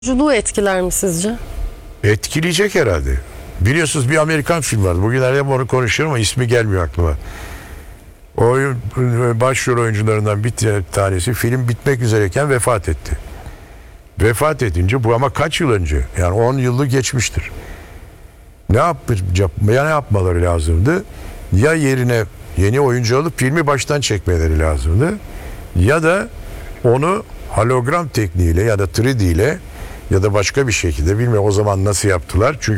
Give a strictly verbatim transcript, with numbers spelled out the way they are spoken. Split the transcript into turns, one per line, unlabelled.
Oyunculuğu etkiler mi sizce?
Etkileyecek herhalde. Biliyorsunuz bir Amerikan film vardı. Bugünlerde hep onu konuşuyorum ama ismi gelmiyor aklıma. O oyun, başrol oyuncularından bir tanesi film bitmek üzereyken vefat etti. Vefat edince bu ama kaç yıl önce? Yani on yılı geçmiştir. Ne yapacak? Ya ne yapmaları lazımdı? Ya yerine yeni oyuncu alıp filmi baştan çekmeleri lazımdı. Ya da onu hologram tekniğiyle ya da üç D ile ya da başka bir şekilde, bilmiyorum o zaman nasıl yaptılar. Çünkü